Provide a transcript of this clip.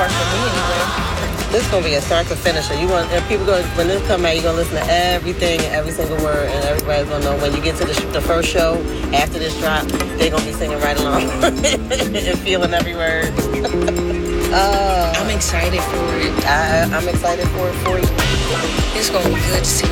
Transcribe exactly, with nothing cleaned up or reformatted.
part for me anyway. This gonna be a start to finish. You want and people going when this come out, you're gonna listen to everything, every single word, and everybody's gonna know when you get to the, sh- the first show after this drop, they're gonna be singing right along and feeling every word. uh, I'm excited for it. I, I'm excited for it for you. It's gonna be good to see